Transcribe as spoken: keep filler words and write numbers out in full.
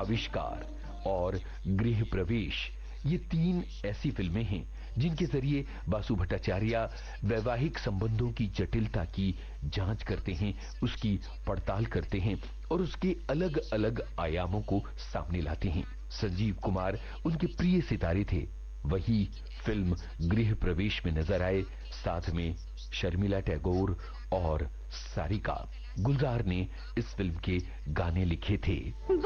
आविष्कार और गृह प्रवेश, ये तीन ऐसी फिल्में हैं जिनके जरिए बासु भट्टाचार्य वैवाहिक संबंधों की जटिलता की जांच करते हैं, उसकी पड़ताल करते हैं और उसके अलग अलग आयामों को सामने लाते हैं। संजीव कुमार उनके प्रिय सितारे थे, वही फिल्म गृह प्रवेश में नजर आए, साथ में शर्मिला टैगोर और सारिका। गुलजार ने इस फिल्म के गाने लिखे थे।